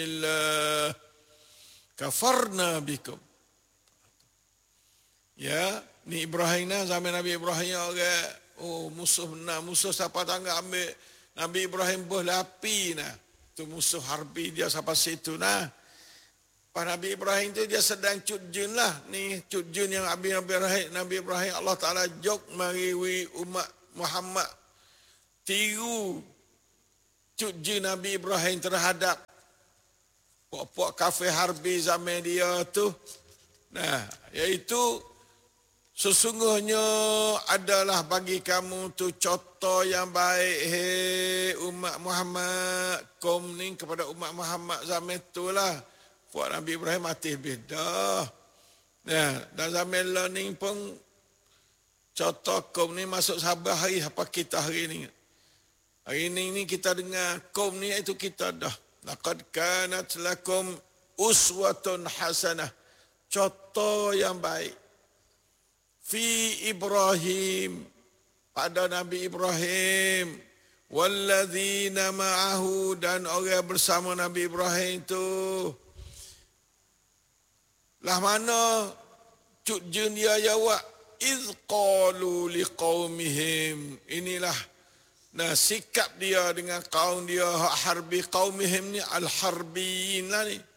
illa kafarna bikum. Ya, ni Ibrahim nah, zaman Nabi Ibrahim orang musuh siapa tangga ambil Nabi Ibrahim boleh api nah. Tu musuh harbi dia sampai situ nah. Pak Nabi Ibrahim tu dia sedang cutjun lah. Ni cutjun yang Nabi Ibrahim Allah Ta'ala jok mari umat Muhammad tiru cutjun Nabi Ibrahim terhadap puak-puak kafir harbi zaman dia tu. Nah, iaitu sesungguhnya adalah bagi kamu tu contoh yang baik, hei umat Muhammad. Kaum ni kepada umat Muhammad zaman tu lah. Puak Nabi Ibrahim mati beda. Nah, dan zaman lah ni pun contoh kaum ni masuk sabar hari apa kita hari ni. Hari ni kita dengar kaum ni itu kita dah. Laqad kanat lakum uswatun hasanah. Contoh yang baik. Fi Ibrahim, pada Nabi Ibrahim, walladzina ma'ahu, dan orang bersama Nabi Ibrahim tu. Lah mana cutjun dia jawab, iz qalu liqaumihim. Inilah sikap dia dengan kaum dia, harbi qaumihim ni al-harbiyin lah ni.